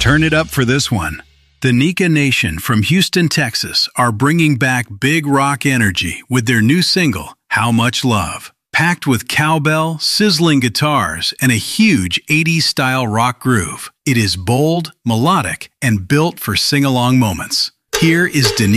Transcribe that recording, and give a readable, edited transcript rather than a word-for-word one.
Turn it up for this one. The Nika Nation from Houston, Texas are bringing back big rock energy with their new single, How Much Love. Packed with cowbell, sizzling guitars, and a huge 80s-style rock groove. It is bold, melodic, and built for sing-along moments. Here is Denise.